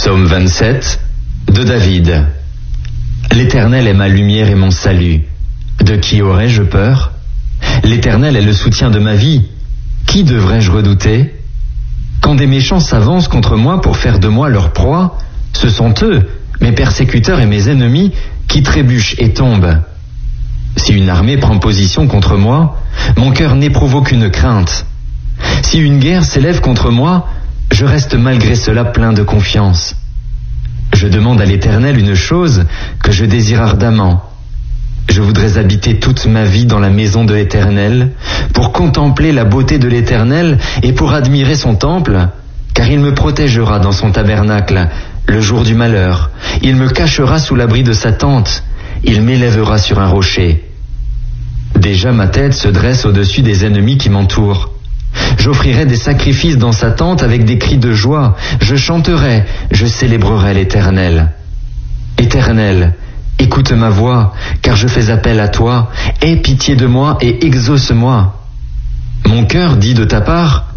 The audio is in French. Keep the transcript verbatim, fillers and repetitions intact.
Psaume vingt-sept de David. L'Éternel est ma lumière et mon salut. De qui aurais-je peur? L'Éternel est le soutien de ma vie. Qui devrais-je redouter? Quand des méchants s'avancent contre moi pour faire de moi leur proie, ce sont eux, mes persécuteurs et mes ennemis, qui trébuchent et tombent. Si une armée prend position contre moi, mon cœur n'éprouve aucune crainte. Si une guerre s'élève contre moi, je reste malgré cela plein de confiance. Je demande à l'Éternel une chose que je désire ardemment. Je voudrais habiter toute ma vie dans la maison de l'Éternel, pour contempler la beauté de l'Éternel et pour admirer son temple, car il me protégera dans son tabernacle le jour du malheur. Il me cachera sous l'abri de sa tente. Il m'élèvera sur un rocher. Déjà ma tête se dresse au-dessus des ennemis qui m'entourent. J'offrirai des sacrifices dans sa tente avec des cris de joie. Je chanterai, je célébrerai l'Éternel. Éternel, écoute ma voix, car je fais appel à toi. Aie pitié de moi et exauce-moi. Mon cœur dit de ta part,